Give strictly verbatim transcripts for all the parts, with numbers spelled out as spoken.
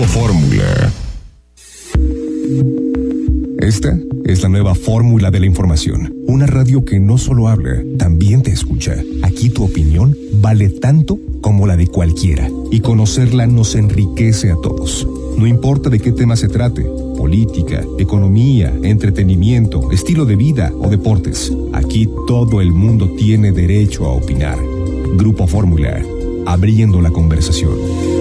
Fórmula. Esta es la nueva fórmula de la información. Una radio que no solo habla, también te escucha. Aquí tu opinión vale tanto como la de cualquiera. Y conocerla nos enriquece a todos. No importa de qué tema se trate. Política, economía, entretenimiento, estilo de vida o deportes. Aquí todo el mundo tiene derecho a opinar. Grupo Fórmula. Abriendo la conversación.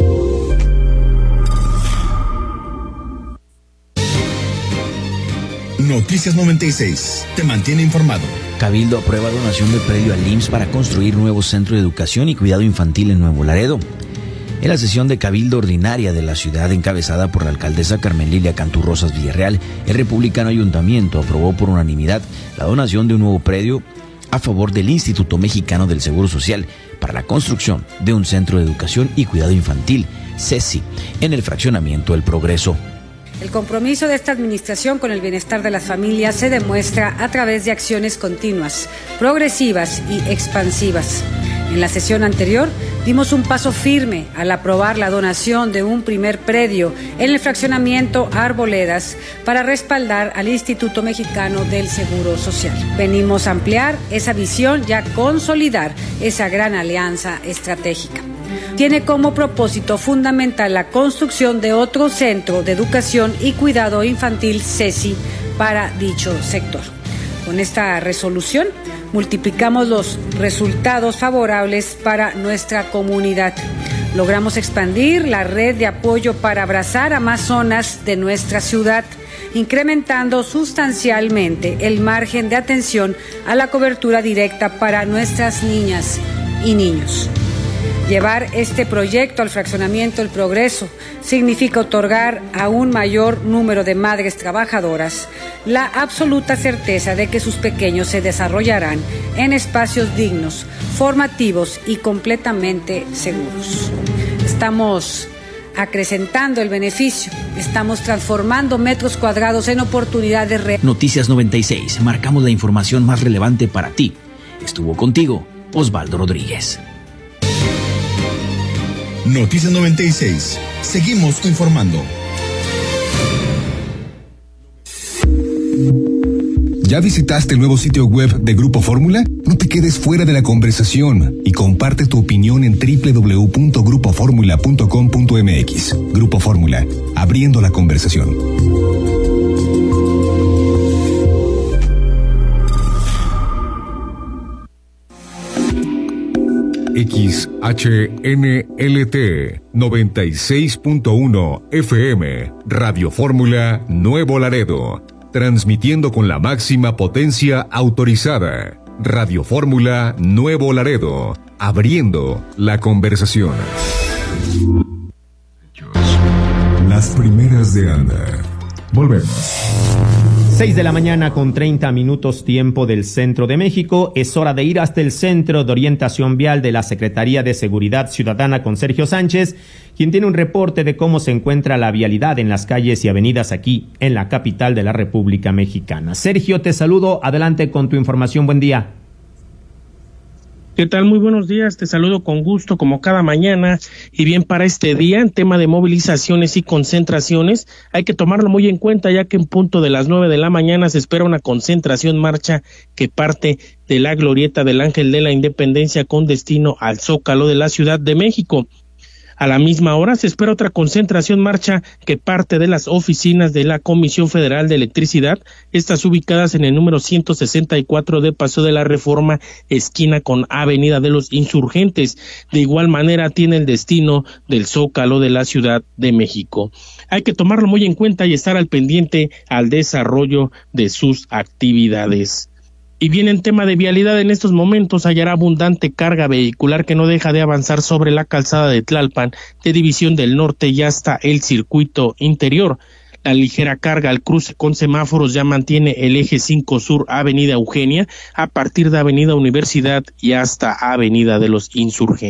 Noticias noventa y seis. Te mantiene informado. Cabildo aprueba donación de predio al I M S S para construir nuevo centro de educación y cuidado infantil en Nuevo Laredo. En la sesión de Cabildo Ordinaria de la ciudad, encabezada por la alcaldesa Carmen Lilia Cantú Rosas Villarreal, el republicano ayuntamiento aprobó por unanimidad la donación de un nuevo predio a favor del Instituto Mexicano del Seguro Social para la construcción de un centro de educación y cuidado infantil, CESI, en el fraccionamiento El Progreso. El compromiso de esta administración con el bienestar de las familias se demuestra a través de acciones continuas, progresivas y expansivas. En la sesión anterior dimos un paso firme al aprobar la donación de un primer predio en el fraccionamiento Arboledas para respaldar al Instituto Mexicano del Seguro Social. Venimos a ampliar esa visión y a consolidar esa gran alianza estratégica. Tiene como propósito fundamental la construcción de otro centro de educación y cuidado infantil CESI para dicho sector. Con esta resolución multiplicamos los resultados favorables para nuestra comunidad. Logramos expandir la red de apoyo para abrazar a más zonas de nuestra ciudad, incrementando sustancialmente el margen de atención a la cobertura directa para nuestras niñas y niños. Llevar este proyecto al fraccionamiento El Progreso significa otorgar a un mayor número de madres trabajadoras la absoluta certeza de que sus pequeños se desarrollarán en espacios dignos, formativos y completamente seguros. Estamos acrecentando el beneficio, estamos transformando metros cuadrados en oportunidades reales. Noticias noventa y seis, marcamos la información más relevante para ti. Estuvo contigo Osvaldo Rodríguez. Noticias noventa y seis. Seguimos informando. ¿Ya visitaste el nuevo sitio web de Grupo Fórmula? No te quedes fuera de la conversación y comparte tu opinión en doble u doble u doble u punto grupo fórmula punto com punto m x. Grupo Fórmula, abriendo la conversación. X H N L T noventa y seis punto uno F M, Radio Fórmula Nuevo Laredo, transmitiendo con la máxima potencia autorizada. Radio Fórmula Nuevo Laredo, abriendo la conversación. Las primeras de anda. Volvemos. seis de la mañana con treinta minutos tiempo del centro de México. Es hora de ir hasta el Centro de Orientación Vial de la Secretaría de Seguridad Ciudadana con Sergio Sánchez, quien tiene un reporte de cómo se encuentra la vialidad en las calles y avenidas aquí en la capital de la República Mexicana. Sergio, te saludo. Adelante con tu información. Buen día. ¿Qué tal? Muy buenos días, te saludo con gusto como cada mañana. Y bien, para este día, en tema de movilizaciones y concentraciones, hay que tomarlo muy en cuenta, ya que en punto de las nueve de la mañana se espera una concentración marcha que parte de la glorieta del Ángel de la Independencia con destino al Zócalo de la Ciudad de México. A la misma hora se espera otra concentración marcha que parte de las oficinas de la Comisión Federal de Electricidad, estas ubicadas en el número ciento sesenta y cuatro de Paseo de la Reforma, esquina con Avenida de los Insurgentes. De igual manera tiene el destino del Zócalo de la Ciudad de México. Hay que tomarlo muy en cuenta y estar al pendiente al desarrollo de sus actividades. Y bien, en tema de vialidad, en estos momentos hallará abundante carga vehicular que no deja de avanzar sobre la calzada de Tlalpan, de División del Norte y hasta el circuito interior. La ligera carga al cruce con semáforos ya mantiene el eje cinco Sur, Avenida Eugenia, a partir de Avenida Universidad y hasta Avenida de los Insurgentes.